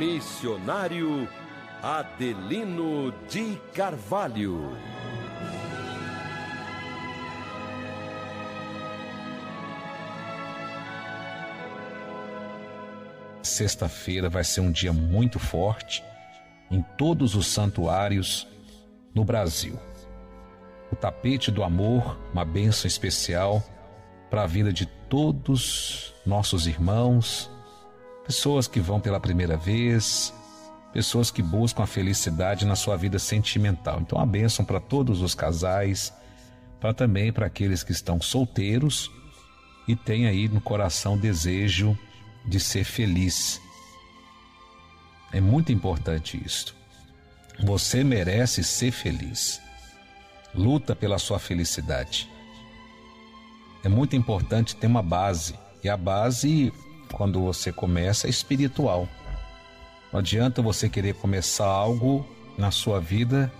Missionário Adelino de Carvalho. Sexta-feira vai ser um dia muito forte em todos os santuários no Brasil. O tapete do amor, uma bênção especial para a vida de todos nossos irmãos, pessoas que vão pela primeira vez, pessoas que buscam a felicidade na sua vida sentimental. Então, a bênção para todos os casais, também para aqueles que estão solteiros e têm aí no coração o desejo de ser feliz. É muito importante isto. Você merece ser feliz. Luta pela sua felicidade. É muito importante ter uma base. E a base, quando você começa, é espiritual. Não adianta você querer começar algo na sua vida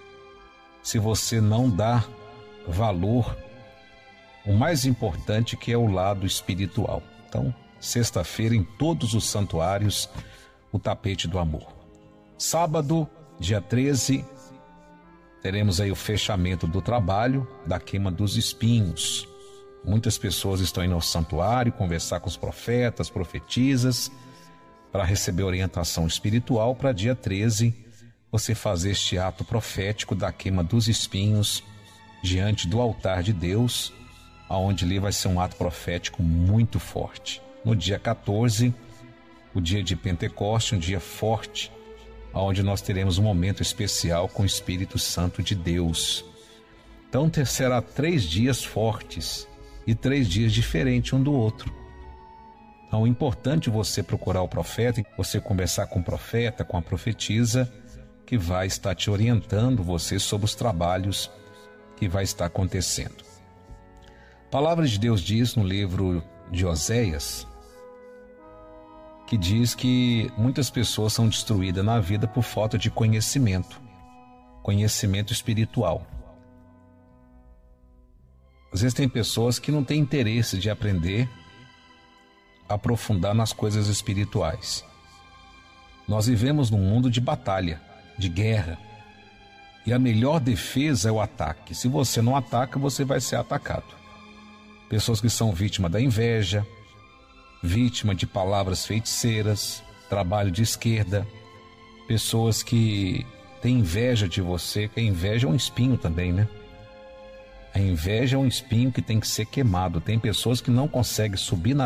se você não dá valor. O mais importante que é o lado espiritual. Então, sexta-feira em todos os santuários, o tapete do amor. Sábado, dia 13, teremos aí o fechamento do trabalho da queima dos espinhos. Muitas pessoas estão indo ao santuário conversar com os profetas, profetisas, para receber orientação espiritual para dia 13 você fazer este ato profético da queima dos espinhos diante do altar de Deus, aonde ali vai ser um ato profético muito forte. No dia 14, o dia de Pentecoste, um dia forte, onde nós teremos um momento especial com o Espírito Santo de Deus. Então será 3 dias fortes e 3 dias diferentes um do outro. Então é importante você procurar o profeta, você conversar com o profeta, com a profetisa, que vai estar te orientando você sobre os trabalhos que vai estar acontecendo. A palavra de Deus diz no livro de Oséias, que diz que muitas pessoas são destruídas na vida por falta de conhecimento espiritual. Às vezes tem pessoas que não têm interesse de aprender, aprofundar nas coisas espirituais. Nós vivemos num mundo de batalha, de guerra, e a melhor defesa é o ataque. Se você não ataca, você vai ser atacado. Pessoas que são vítimas da inveja, vítima de palavras feiticeiras, trabalho de esquerda, pessoas que têm inveja de você, que a inveja é um espinho também, né? A inveja é um espinho que tem que ser queimado. Tem pessoas que não conseguem subir na